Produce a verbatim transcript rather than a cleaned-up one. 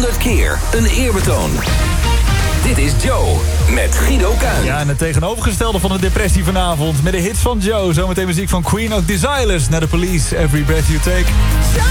honderd keer een eerbetoon. Dit is Joe met Guido Kuin. Ja, en het tegenovergestelde van de depressie vanavond. Met de hits van Joe. Zometeen muziek van Queen of Desireless. Naar de Police, Every Breath You Take.